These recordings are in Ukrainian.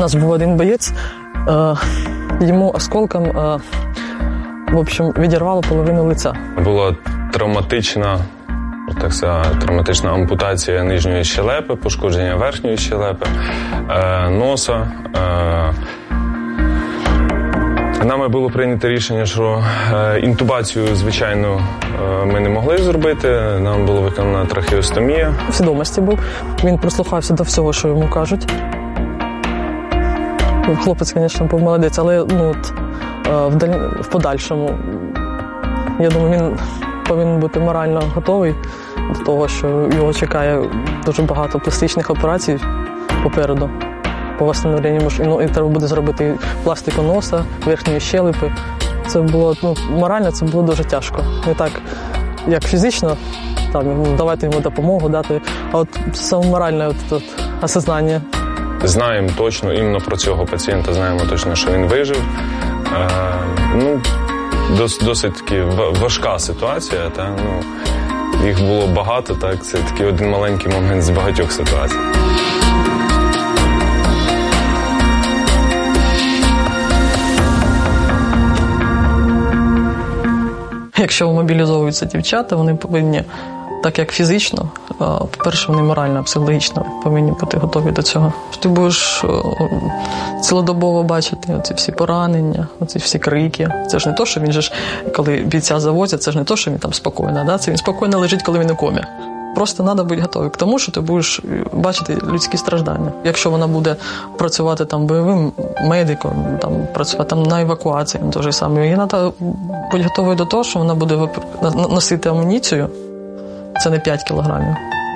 нас був один боєць, йому осколком, в общем, відірвало половину лиця. Була травматична ампутація нижньої щелепи, пошкодження верхньої щелепи, носа. Нами було прийнято рішення, що інтубацію, звичайно, ми не могли зробити. Нам була виконана трахеостомія. В свідомості був. Він прислухався до всього, що йому кажуть. Хлопець, звісно, був молодець, але в подальшому, я думаю, він повинен бути морально готовий до того, що його чекає дуже багато пластичних операцій попереду. По восстановленню, і треба буде зробити пластику носа, верхньої щелепи. Це було, морально це було дуже тяжко. Не так, як фізично, давати йому допомогу, дати, а от саме моральне осознання. Знаємо точно, іменно про цього пацієнта, знаємо точно, що він вижив. Досить таки важка ситуація. Їх було багато, це такий один маленький момент з багатьох ситуацій. Якщо мобілізовуються дівчата, вони повинні, так як фізично, по-перше, вони морально, психологічно повинні бути готові до цього. Ти будеш цілодобово бачити оці всі поранення, оці всі крики. Це ж не то, що він же, коли бійця завозять, це ж не то, що він там спокійно, да? Це він спокійно лежить, коли він у комі. Просто треба бути готовим к тому, що ти будеш бачити людські страждання. Якщо вона буде працювати бойовим медиком, працювати на евакуації, то ж саме, їй треба бути готовою до того, що вона буде носити амуніцію, це не 5 кілограмів,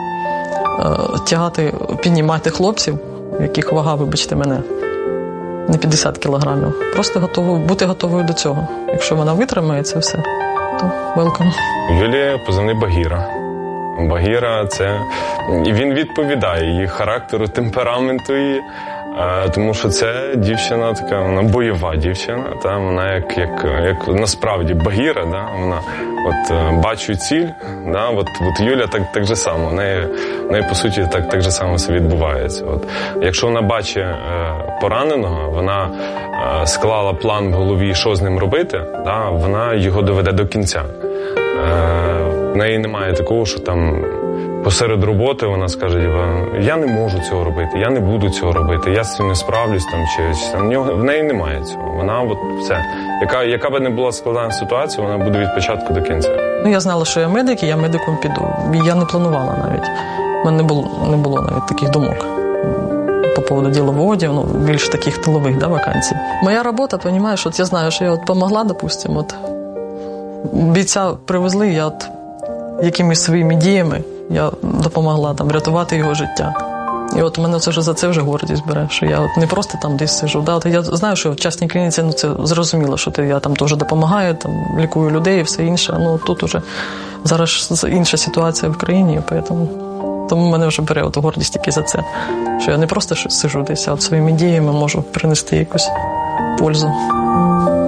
піднімати хлопців, яких вага, вибачте мене, не 50 кілограмів. Просто бути готовою до цього. Якщо вона витримає це все, то welcome. Юлія позивний Багіра. Багіра – це... І він відповідає її характеру, темпераменту її, тому що це дівчина така, вона бойова дівчина, вона як насправді Багіра, вона бачу ціль, от Юля так же само, в неї по суті так же само все відбувається. Якщо вона бачить пораненого, вона склала план в голові, що з ним робити, вона його доведе до кінця. В неї немає такого, що посеред роботи вона скаже, я не можу цього робити, я не буду цього робити, я з цим не справлюсь, в неї немає цього. Вона все. Яка б не була складна ситуація, вона буде від початку до кінця. Я знала, що я медик, і я медиком піду. Я не планувала навіть. У мене не було навіть таких думок по поводу діловодів, більш таких тилових вакансій. Моя робота, розумієш, я знаю, що я допомогла, допустимо, бійця привезли, я якимись своїми діями я допомогла врятувати його життя. І мене за це вже гордість бере, що я не просто десь сижу. Я знаю, що в частній клініці це зрозуміло, що я теж допомагаю, лікую людей і все інше. Тут уже зараз інша ситуація в країні, тому мене вже бере гордість тільки за це. Що я не просто сижу десь, а своїми діями можу принести якусь пользу.